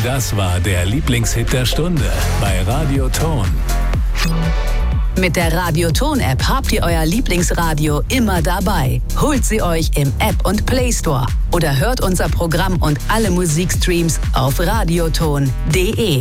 Das war der Lieblingshit der Stunde bei Radio Ton. Mit der Radio Ton App habt ihr euer Lieblingsradio immer dabei. Holt sie euch im App und Play Store oder hört unser Programm und alle Musikstreams auf radioton.de.